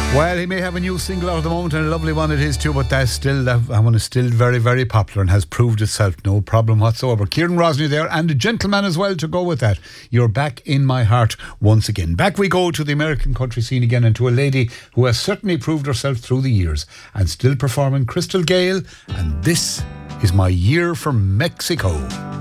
Well, he may have a new single out at the moment, and a lovely one it is too, but that one is still very, very popular and has proved itself, no problem whatsoever. Kieran Rosny there, and a gentleman as well to go with that. You're back in my heart once again. Back we go to the American country scene again, and to a lady who has certainly proved herself through the years and still performing, Crystal Gayle, and this is My Year for Mexico.